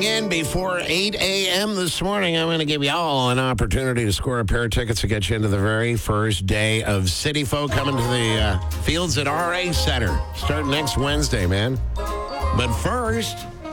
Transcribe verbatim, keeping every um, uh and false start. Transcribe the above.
Coming in before eight a.m. this morning, I'm going to give you all an opportunity to score a pair of tickets to get you into the very first day of City Folk coming to the uh, fields at R A Center. Starting next Wednesday, man. But first,